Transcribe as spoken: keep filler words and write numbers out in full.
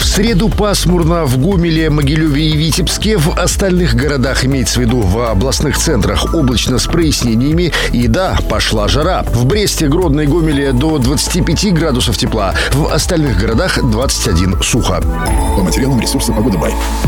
среду пасмурно в Гомеле, Могилеве и Витебске. В остальных городах, имеется в виду в областных центрах, облачно с прояснениями. И да, пошла жара. В Бресте, Гродно и Гомеле до двадцати пяти градусов тепла. В остальных городах двадцать один сухо. По материалам ресурса «Погода Бай».